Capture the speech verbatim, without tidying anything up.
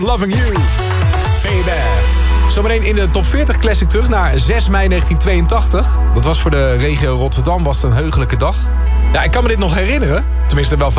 Loving You. Baby. Zometeen in de top veertig classic terug naar zes mei negentien tweeëntachtig. Dat was voor de regio Rotterdam was het een heugelijke dag. Ja, ik kan me dit nog herinneren. Tenminste wel vaak.